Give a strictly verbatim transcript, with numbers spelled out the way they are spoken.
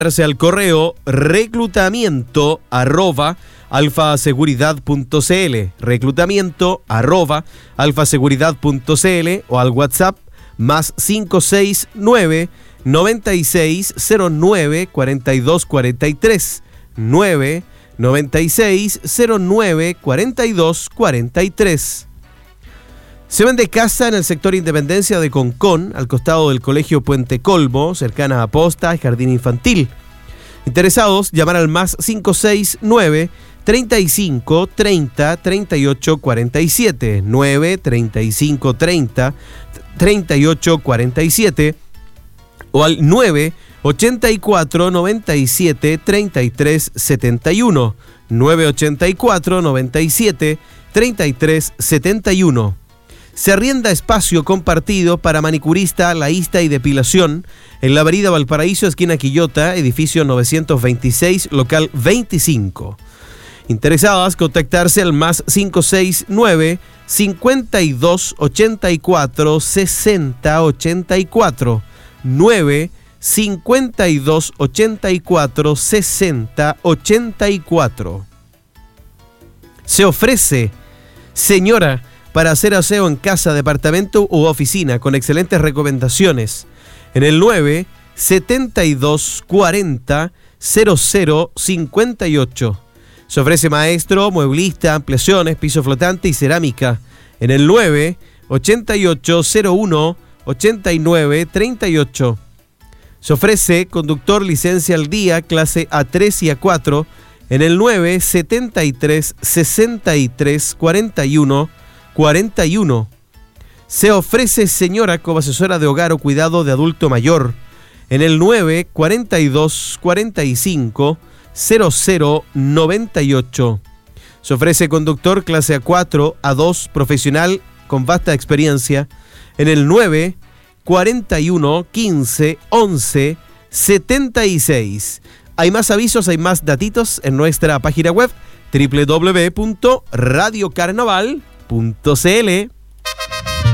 al correo reclutamiento arroba alfaseguridad punto cl, reclutamiento arroba alfaseguridad punto cl o al WhatsApp más cinco seis nueve, noventa y seis, cero nueve, cuarenta y dos cuarenta y tres, nueve noventa y seis, cero nueve, cuarenta y dos cuarenta y tres. Se vende casa en el sector Independencia de Concón, al costado del Colegio Puente Colmo, cercana a Posta y Jardín Infantil. Interesados, llamar al más cinco seis nueve, treinta y cinco, treinta, treinta y ocho cuarenta y siete, nueve, treinta y cinco, treinta, treinta y ocho cuarenta y siete o al nueve, ochenta y cuatro, noventa y siete, treinta y tres setenta y uno, nueve ochenta y cuatro, noventa y siete, treinta y tres setenta y uno. Se arrienda espacio compartido para manicurista, laísta y depilación en la avenida Valparaíso, esquina Quillota, edificio novecientos veintiséis, local veinticinco. Interesadas, contactarse al más cinco seis nueve, cincuenta y dos, ochenta y cuatro, sesenta, ochenta y cuatro, nueve cincuenta y dos, ochenta y cuatro, sesenta, ochenta y cuatro. Se ofrece, señora, para hacer aseo en casa, departamento u oficina con excelentes recomendaciones en el nueve, setenta y dos, cuarenta, cero cero, cincuenta y ocho. Se ofrece maestro, mueblista, ampliaciones, piso flotante y cerámica en el nueve, ochenta y ocho, cero uno, ochenta y nueve, treinta y ocho. Se ofrece conductor licencia al día, clase A tres y A cuatro en el nueve, setenta y tres, sesenta y tres, cuarenta y uno, cuarenta y uno. Se ofrece señora como asesora de hogar o cuidado de adulto mayor en el nueve, cuarenta y dos, cuarenta y cinco, cero cero, noventa y ocho. Se ofrece conductor clase A cuatro, A dos, profesional con vasta experiencia en el nueve, cuarenta y uno, quince, once, setenta y seis. Hay más avisos, hay más datitos en nuestra página web doble u doble u doble u punto radio carnaval punto c l.